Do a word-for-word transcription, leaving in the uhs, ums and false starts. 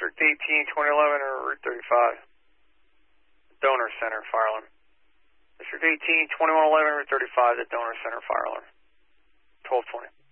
District eighteen, twenty eleven, or Route thirty-five. Donor Center, fire alarm. District eighteen, twenty-one eleven, Route thirty-five, the Donor Center, fire alarm. twelve twenty.